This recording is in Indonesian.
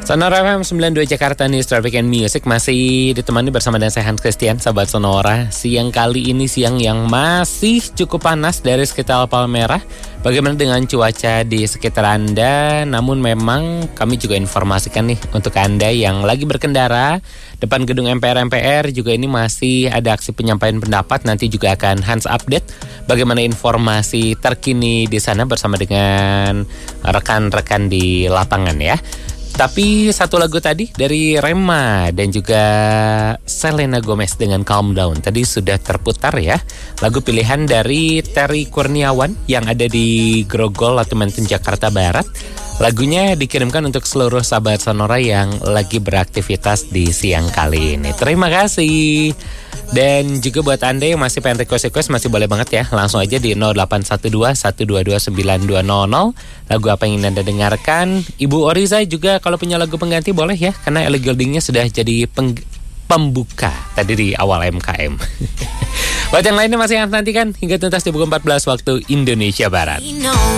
Sonora FM 92 Jakarta News Traffic and Music masih ditemani bersama dan saya Hans Christian, sahabat Sonora. Siang kali ini siang yang masih cukup panas dari sekitar Palmerah. Bagaimana dengan cuaca di sekitar Anda? Namun memang kami juga informasikan nih untuk Anda yang lagi berkendara depan gedung MPR juga ini masih ada aksi penyampaian pendapat. Nanti juga akan Hans update bagaimana informasi terkini di sana bersama dengan rekan-rekan di lapangan ya. Tapi satu lagu tadi dari Rema dan juga Selena Gomez dengan Calm Down tadi sudah terputar ya. Lagu pilihan dari Terry Kurniawan yang ada di Grogol atau Menteng Jakarta Barat. Lagunya dikirimkan untuk seluruh sahabat Sonora yang lagi beraktivitas di siang kali ini. Terima kasih. Dan juga buat Anda yang masih pengen request masih boleh banget ya. Langsung aja di 0812-122-9200. Lagu apa yang ingin Anda dengarkan. Ibu Oriza juga kalau punya lagu pengganti boleh ya. Karena Ellie Gouldingnya sudah jadi pembuka tadi di awal MKM. Buat yang lainnya masih nantikan hingga tuntas di pukul 14 waktu Indonesia Barat.